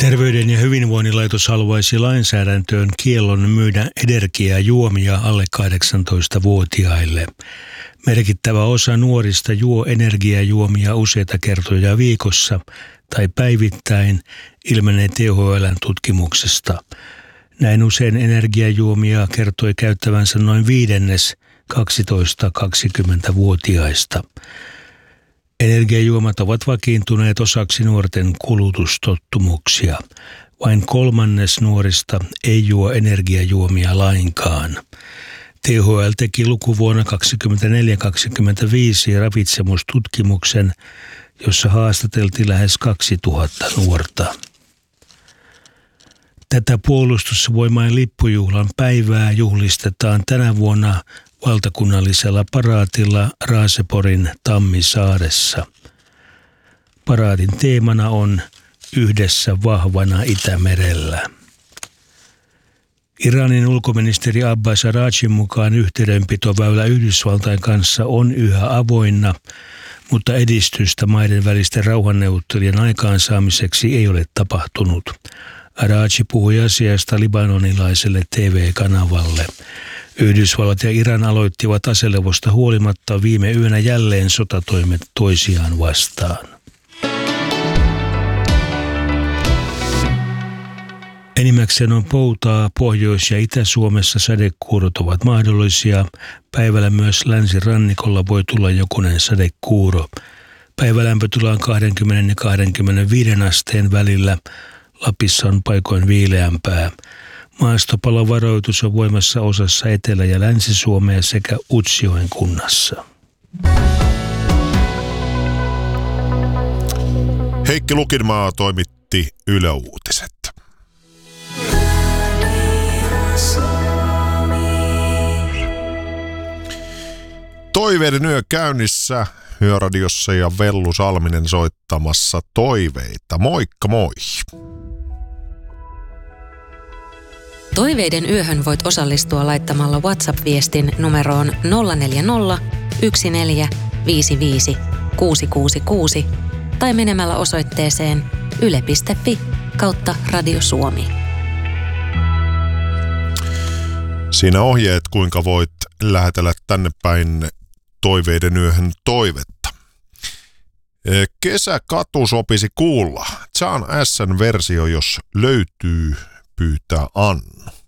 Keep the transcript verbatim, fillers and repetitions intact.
Terveyden ja hyvinvoinnin laitos haluaisi lainsäädäntöön kiellon myydä energiajuomia alle kahdeksantoistavuotiaille. Merkittävä osa nuorista juo energiajuomia useita kertoja viikossa tai päivittäin, ilmenee T H L:n tutkimuksesta. Näin usein energiajuomia kertoi käyttävänsä noin viidennes kaksitoista-kaksikymmentävuotiaista. Energiajuomat ovat vakiintuneet osaksi nuorten kulutustottumuksia. Vain kolmannes nuorista ei juo energiajuomia lainkaan. T H L teki lukuvuonna kaksikymmentäneljä kaksikymmentäviisi ravitsemustutkimuksen, jossa haastateltiin lähes kaksituhatta nuorta. Tätä puolustusvoimain lippujuhlan päivää juhlistetaan tänä vuonna valtakunnallisella paraatilla Raaseporin Tammisaaressa. Paraatin teemana on Yhdessä vahvana Itämerellä. Iranin ulkoministeri Abbas Araqchin mukaan yhteydenpitoväylä Yhdysvaltain kanssa on yhä avoinna, mutta edistystä maiden välisten rauhanneuvottelujen aikaansaamiseksi ei ole tapahtunut. Araqchi puhui asiasta libanonilaiselle T V-kanavalle. Yhdysvallat ja Iran aloittivat aselevosta huolimatta viime yönä jälleen sotatoimet toisiaan vastaan. Enimmäkseen on poutaa. Pohjois- ja Itä-Suomessa sadekuurot ovat mahdollisia. Päivällä myös länsirannikolla voi tulla jokunen sadekuuro. Päivälämpö tullaan kaksikymmentä ja kaksikymmentäviisi asteen välillä. Lapissa on paikoin viileämpää. Maastopalovaroitus on voimassa osassa Etelä- ja Länsi-Suomea sekä Utsjoen kunnassa. Heikki Lukinmaa toimitti Yle Uutiset. Toiveiden yö käynnissä Yöradiossa ja Vellu Salminen soittamassa toiveita. Moikka moi! Toiveiden yöhön voit osallistua laittamalla WhatsApp-viestin numeroon nolla neljä nolla, yksi neljä, viisi viisi, kuusi kuusi kuusi tai menemällä osoitteeseen yle piste fi kautta Radio Suomi. Siinä ohjeet, kuinka voit lähetellä tänne päin toiveiden yöhön toivetta. Kesäkatu sopisi kuulla. John S:n versio, jos löytyy, pyytää Annu.